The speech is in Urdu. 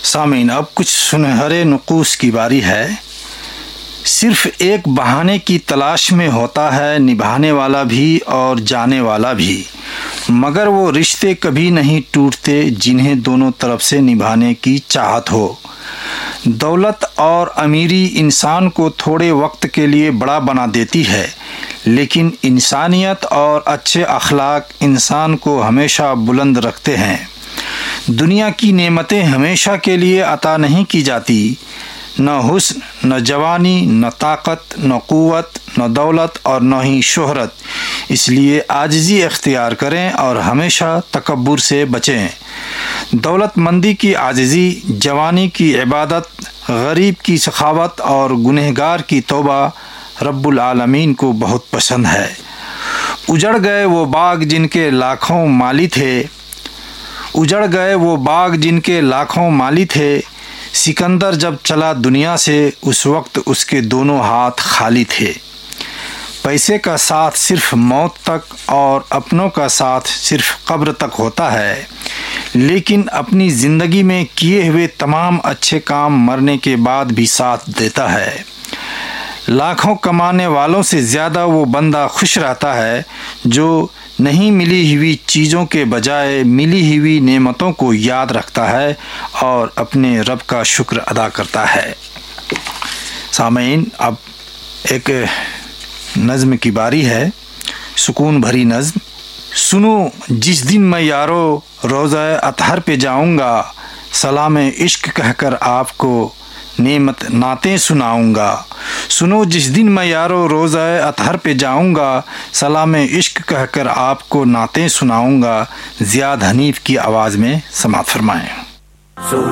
سامعین، اب کچھ سنہرے نقوش کی باری ہے۔ صرف ایک بہانے کی تلاش میں ہوتا ہے نبھانے والا بھی اور جانے والا بھی، مگر وہ رشتے کبھی نہیں ٹوٹتے جنہیں دونوں طرف سے نبھانے کی چاہت ہو۔ دولت اور امیری انسان کو تھوڑے وقت کے لیے بڑا بنا دیتی ہے، لیکن انسانیت اور اچھے اخلاق انسان کو ہمیشہ بلند رکھتے ہیں۔ دنیا کی نعمتیں ہمیشہ کے لیے عطا نہیں کی جاتی، نہ حسن، نہ جوانی، نہ طاقت، نہ قوت، نہ دولت اور نہ ہی شہرت۔ اس لیے عاجزی اختیار کریں اور ہمیشہ تکبر سے بچیں۔ دولت مندی کی عاجزی، جوانی کی عبادت، غریب کی سخاوت اور گنہگار کی توبہ رب العالمین کو بہت پسند ہے۔ اجڑ گئے وہ باغ جن کے لاکھوں مالی تھے، اجڑ گئے وہ باغ جن کے لاکھوں مالی تھے، سکندر جب چلا دنیا سے اس وقت اس کے دونوں ہاتھ خالی تھے۔ پیسے کا ساتھ صرف موت تک اور اپنوں کا ساتھ صرف قبر تک ہوتا ہے، لیکن اپنی زندگی میں کیے ہوئے تمام اچھے کام مرنے کے بعد بھی ساتھ دیتا ہے۔ لاکھوں کمانے والوں سے زیادہ وہ بندہ خوش رہتا ہے جو نہیں ملی ہوئی چیزوں کے بجائے ملی ہوئی نعمتوں کو یاد رکھتا ہے اور اپنے رب کا شکر ادا کرتا ہے۔ سامعین، اب ایک نظم کی باری ہے، سکون بھری نظم۔ سنو جس دن میں یارو روزہ اطہر پہ جاؤں گا، سلام عشق کہہ کر آپ کو نعمت نعتیں سناؤں گا۔ سنو جس دن میں یارو روزہ اطہر پہ جاؤں گا، سلام عشق کہہ کر آپ کو نعتیں سناؤں گا۔ زیاد حنیف کی آواز میں سماعت فرمائیں۔